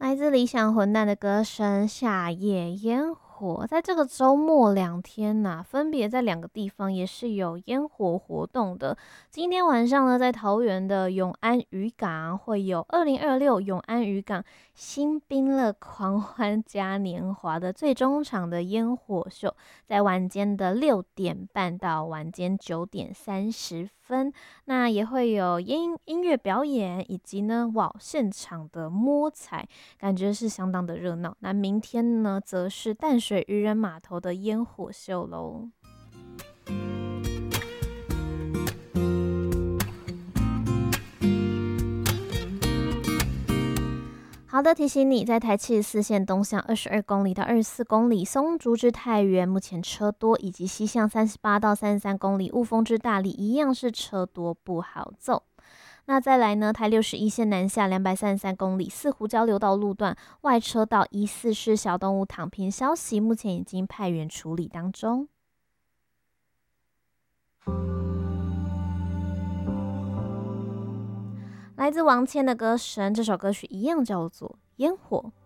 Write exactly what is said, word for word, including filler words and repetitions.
来自理想混蛋的歌声夏夜烟火，在这个周末两天呐、分别在两个地方也是有烟火活动的。今天晚上呢，在桃园的永安渔港会有二零二六永安渔港新宾乐狂欢嘉年华的最终场的烟火秀，在晚间的六点半到晚间九点三十分。那也会有音音乐表演，以及呢，哇，现场的摸彩，感觉是相当的热闹。那明天呢，则是淡水渔人码头的烟火秀喽。好的，提醒你，在台七十四线东向二十二公里到二十四公里，松竹至太原目前车多，以及西向三十八到三十三公里，雾峰至大理一样是车多不好走。那再来呢，台六十一线南下两百三十三公里，四湖交流道路段外车道疑似是小动物躺平消息，目前已经派员处理当中。来自王谦的歌声，这首歌曲一样叫做《烟火》。